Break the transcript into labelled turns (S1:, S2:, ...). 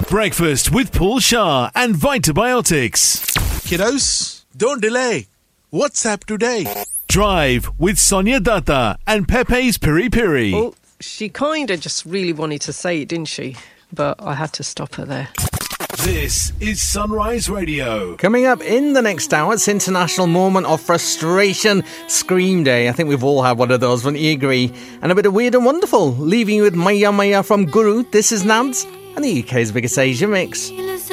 S1: Breakfast with Paul Shah and Vitabiotics.
S2: Kiddos, don't delay. WhatsApp today.
S1: Drive with Sonia Datta and Pepe's Piri Piri.
S3: Well, she kind of just really wanted to say it, didn't she? But I had to stop her there.
S1: This is Sunrise Radio.
S4: Coming up in the next hour, it's International Moment of Frustration, Scream Day. I think we've all had one of those, wouldn't you agree? And a bit of Weird and Wonderful, leaving you with Maya Maya from Guru. This is Nads and the UK's biggest Asia mix.